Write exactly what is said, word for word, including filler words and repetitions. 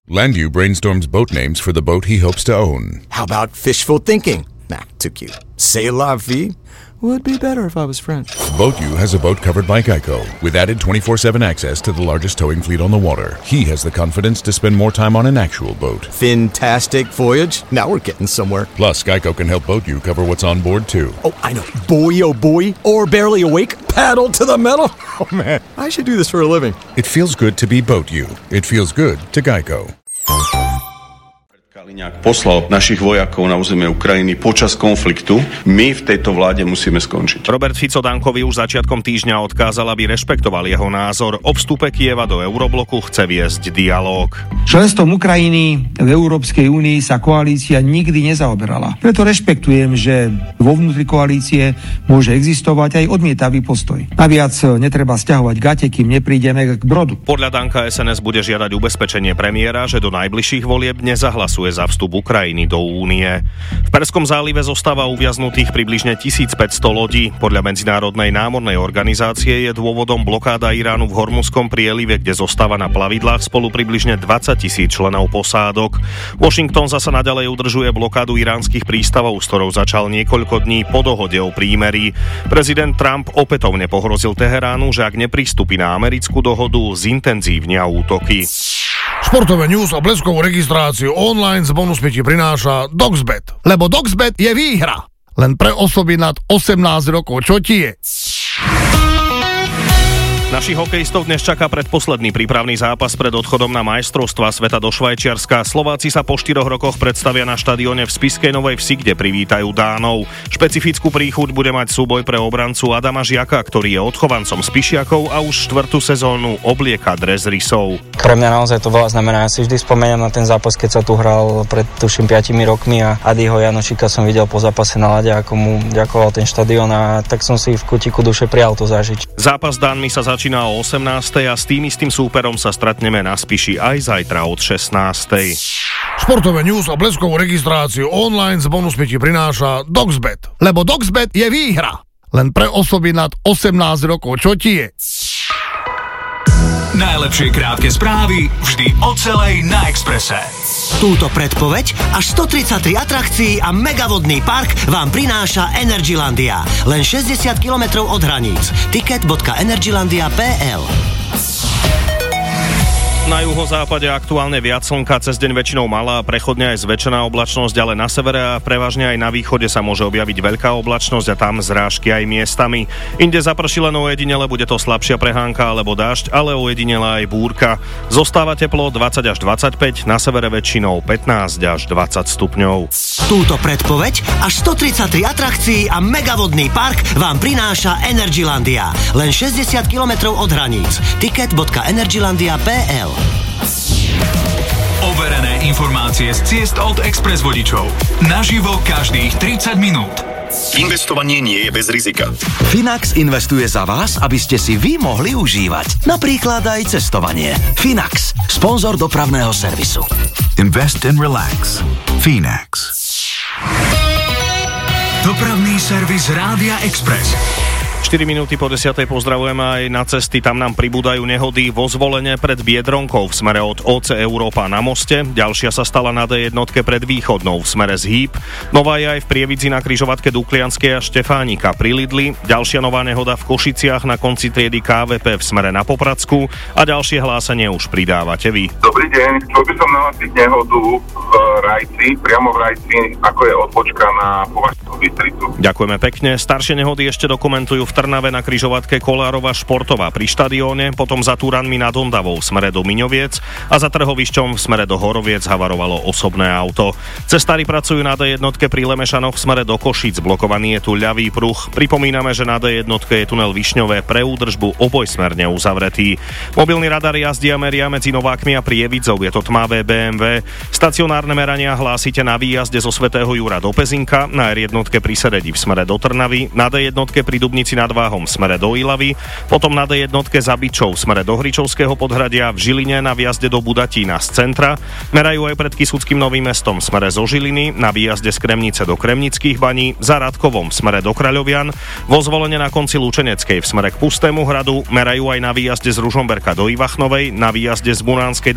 Landu brainstorms boat names for the boat he hopes to own. How about fishful thinking? Nah, too cute. C'est la vie would be better if I was French. BoatU has a boat covered by Geico with added twenty-four seven access to the largest towing fleet on the water. He has the confidence to spend more time on an actual boat. Fantastic voyage. Now we're getting somewhere. Plus, Geico can help BoatU cover what's on board too. Oh, I know. Boy, oh boy. Or barely awake. Paddle to the metal. Oh man, I should do this for a living. It feels good to be BoatU. It feels good to Geico. Kaliňák poslal našich vojakov na územie Ukrajiny počas konfliktu. My v tejto vláde musíme skončiť. Robert Fico Dankovi už začiatkom týždňa odkázal, aby rešpektoval jeho názor. O vstupe Kieva do Eurobloku chce viesť dialóg. Členstvom Ukrajiny v Európskej únii sa koalícia nikdy nezaoberala. Preto rešpektujem, že vo vnútri koalície môže existovať aj odmietavý postoj. Naviac netreba sťahovať gate, kým neprídeme k brodu. Podľa Danka es en es bude žiadať ubezpečenie premiéra, že do najbližších volieb nezahlasuje za vstup Ukrajiny do únie. V Perskom zálive zostáva uviaznutých približne tisícpäťsto lodí. Podľa Medzinárodnej námornej organizácie je dôvodom blokáda Iránu v Hormuzskom prielive, kde zostáva na plavidlách spolu približne dvadsaťtisíc členov posádok. Washington zasa naďalej udržuje blokádu iránskych prístavov, s ktorou začal niekoľko dní po dohode o prímerí. Prezident Trump opätovne pohrozil Teheránu, že ak nepristúpi na americkú dohodu, zintenzívnia útoky. Športové news a bleskovú registráciu online s bonusmi ti prináša Doxbet. Lebo Doxbet je výhra. Len pre osoby nad osemnásť rokov. Čo ti je? Našich hokejistov dnes čaká predposledný prípravný zápas pred odchodom na majstrovstvá sveta do Švajčiarska. Slováci sa po štyroch rokoch predstavia na štadióne v Spišskej Novej Vsi, kde privítajú Dánov. Špecifickú príchuť bude mať súboj pre obrancu Adama Žiaka, ktorý je odchovancom Spišiakov a už štvrtú sezónu oblieka dres rysov. Pre mňa naozaj to veľa znamená. Ja si vždy spomínam na ten zápas, keď sa tu hral pred tuším piatimi rokmi a Adiho Janošika som videl po zápase na ľade, ako mu ďakoval ten štadión, a tak som si v kutiku duše prial to zažiť. Zápas s Dánmi sa začína o osemnástej a s tým istým súperom sa stretneme na Spiši aj zajtra od šestnástej. Športové news a bleskovú registráciu online s bonusmi ti prináša Doxbet. Lebo Doxbet je výhra. Len pre osoby nad osemnásť rokov. Čo ti je? Najlepšie krátke správy vždy o celej na Expresse. Túto predpoveď až stotridsaťtri atrakcií a megavodný park vám prináša Energylandia. Len šesťdesiat kilometrov od hraníc. ticket bodka energylandia bodka pé el. Na juhozápade aktuálne viac slnka, cez deň väčšinou malá, prechodne aj zväčšená oblačnosť, ale na severe a prevažne aj na východe sa môže objaviť veľká oblačnosť a tam zrážky aj miestami. Inde zaprší len ojedinele, bude to slabšia prehánka alebo dážď, ale ojedinele aj búrka. Zostáva teplo dvadsať až dvadsaťpäť, na severe väčšinou pätnásť až dvadsať stupňov. Túto predpoveď až stotridsaťtri atrakcií a megavodný park vám prináša Energylandia. Len šesťdesiat kilometrov od hraníc. ticket bodka energylandia bodka pé el. Overené informácie z ciest od Express vodičov. Naživo každých tridsať minút. Investovanie nie je bez rizika. Finax investuje za vás, aby ste si vy mohli užívať. Napríklad aj cestovanie. Finax, sponzor dopravného servisu. Invest and relax. Finax. Dopravný servis Rádia Express. štyri minúty po desiatej pozdravujeme aj na cesty, tam nám pribúdajú nehody vo Zvolene pred Biedronkou v smere od ó cé Európa na moste, ďalšia sa stala na dé jedna pred Východnou v smere z Híb, nová je aj v Prievidzi na križovatke Duklianskej a Štefánika pri Lidli, ďalšia nová nehoda v Košiciach na konci triedy ká vé pé v smere na Popradsku a ďalšie hlásenie už pridávate vy. Dobrý deň, chcel by som nahlásiť nehodu v Rajci, priamo v Rajci, ako je odbočka na Považskú Bystricu. Ďakujeme pekne, staršie nehody ešte dokumentujú v Trnave na križovatke Kolárova Športová pri štadióne, potom za Túranmi nad Ondavou v smere do Miňoviec a za Trhovišťom v smere do Horoviec havarovalo osobné auto. Cestári pracujú na dé jedna pri Lemešanoch v smere do Košíc, blokovaný je tu ľavý pruh. Pripomíname, že na dé jedna je tunel Višňové pre údržbu obojsmerne uzavretý. Mobilný radar jazdia meria medzi Novákmi a Prievicou, je to tmavé bé em vé. Stacionárne merania hlásite na výjazde zo Svätého Jura do Pezinka, na er jedna pri Seredi v smere do Trnavy, na dé jedna pri Dubnici nad Váhom v smere do Ilavy, potom na dé jedna za Byčou v smere do Hričovského podhradia, v Žiline na výjazde do Budatína z centra, merajú aj pred Kysuckým Novým Mestom v smere zo Žiliny, na výjazde z Kremnice do Kremnických baní, za Radkovom v smere do Kraľovian, vo Zvolene na konci Lučeneckej v smere k Pustému hradu, merajú aj na výjazde z Ružomberka do Ivachnovej, na výjazde z Bunánskej